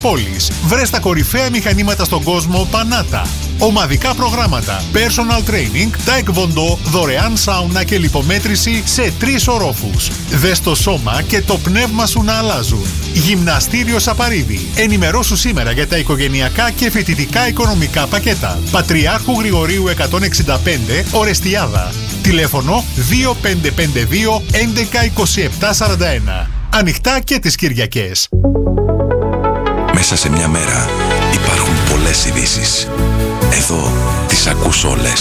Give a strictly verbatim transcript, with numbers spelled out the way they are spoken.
πόλης. Βρες τα κορυφαία μηχανήματα στον κόσμο Πανάτα. Ομαδικά προγράμματα, personal training, taekwondo, δωρεάν σάουνα και λιπομέτρηση σε τρεις ορόφους. Δες το σώμα και το πνεύμα σου να αλλάζουν. Γυμναστήριο Σαπαρίδη. Ενημερώσου σήμερα για τα οικογενειακά και φοιτητικά οικονομικά πακέτα. Πατριάρχου Γρηγορίου εκατόν εξήντα πέντε, Ορεστιάδα. Τηλέφωνο δύο πέντε πέντε δύο έντεκα είκοσι επτά σαράντα ένα. Ανοιχτά και τις Κυριακές. Μέσα σε μια μέρα υπάρχουν πολλές ειδήσεις. Εδώ τις ακούς όλες.